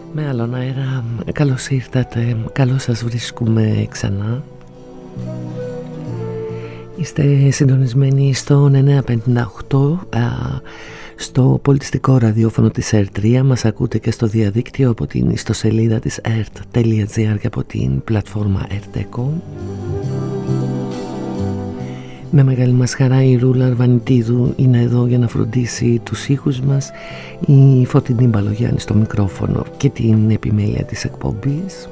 Με άλλον αέρα, καλώς ήρθατε, καλώς σας βρίσκουμε ξανά. Είστε συντονισμένοι στο 958, στο πολιτιστικό ραδιόφωνο της ΕΡΤ3. Μας ακούτε και στο διαδίκτυο από την ιστοσελίδα της ert.gr και από την πλατφόρμα ERTECO. Με μεγάλη μας χαρά η Ρούλα Αρβανιτίδου είναι εδώ για να φροντίσει τους ήχους μας, η Φωτεινή Μπαλογιάννη στο μικρόφωνο και την επιμέλεια της εκπομπής.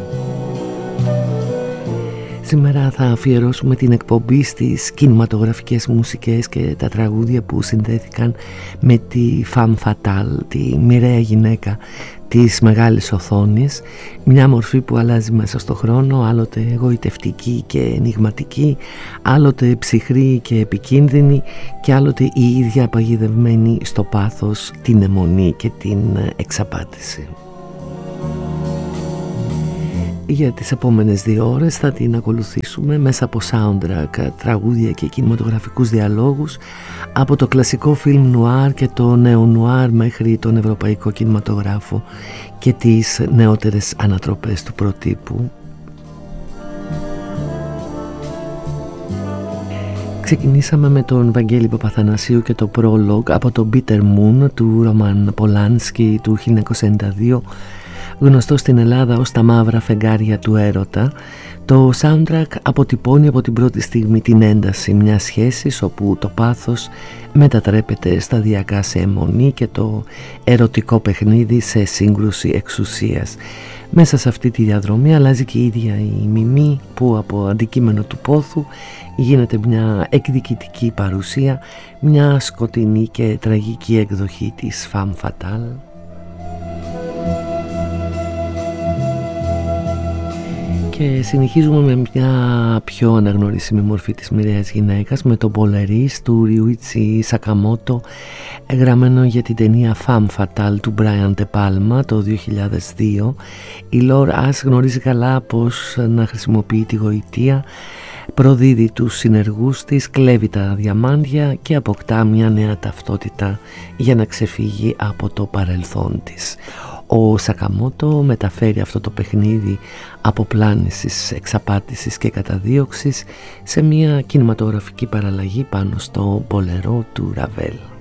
Σήμερα θα αφιερώσουμε την εκπομπή στις κινηματογραφικές μουσικές και τα τραγούδια που συνδέθηκαν με τη Femme Fatale, τη μοιραία γυναίκα της μεγάλης οθόνης, μια μορφή που αλλάζει μέσα στο χρόνο, άλλοτε εγωιτευτική και ενιγματική, άλλοτε ψυχρή και επικίνδυνη και άλλοτε η ίδια παγιδευμένη στο πάθος, την αιμονή και την εξαπάτηση. Για τις επόμενες 2 ώρες θα την ακολουθήσουμε μέσα από soundtrack, τραγούδια και κινηματογραφικούς διαλόγους, από το κλασικό φιλμ νουάρ και το νεονουάρ μέχρι τον ευρωπαϊκό κινηματογράφο και τις νεότερες ανατροπές του προτύπου. Ξεκινήσαμε με τον Βαγγέλη Παπαθανασίου και το πρόλογ από το Bitter Moon του Ρομάν Πολάνσκι του 1992, γνωστό στην Ελλάδα ως τα μαύρα φεγγάρια του έρωτα. Το soundtrack αποτυπώνει από την πρώτη στιγμή την ένταση μιας σχέσης όπου το πάθος μετατρέπεται σταδιακά σε αιμονή και το ερωτικό παιχνίδι σε σύγκρουση εξουσίας. Μέσα σε αυτή τη διαδρομή αλλάζει και η ίδια η Μιμή, που από αντικείμενο του πόθου γίνεται μια εκδικητική παρουσία, μια σκοτεινή και τραγική εκδοχή της Femme Fatale. Και συνεχίζουμε με μια πιο αναγνωρίσιμη μορφή της μοιραίας γυναίκας, με το Πολερίς του Ριούιτσι Σακαμότο, γραμμένο για την ταινία Femme Fatale του Brian De Palma το 2002. Η Λόρ Ας γνωρίζει καλά πως να χρησιμοποιεί τη γοητεία, προδίδει τους συνεργούς της, κλέβει τα διαμάντια και αποκτά μια νέα ταυτότητα για να ξεφύγει από το παρελθόν της. Ο Σακαμότο μεταφέρει αυτό το παιχνίδι αποπλάνησης, εξαπάτησης και καταδίωξης σε μια κινηματογραφική παραλλαγή πάνω στο Μπολερό του Ραβέλ.